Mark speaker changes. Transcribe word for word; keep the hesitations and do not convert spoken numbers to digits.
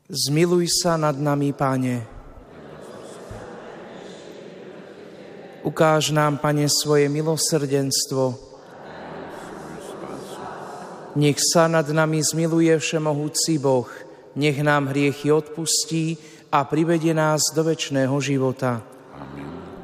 Speaker 1: Zmiluj sa nad nami, Pane. Ukáž nám, Pane, svoje milosrdenstvo. Nech sa nad nami zmiluje všemohúci Boh, nech nám hriechy odpustí a privedie nás do večného života.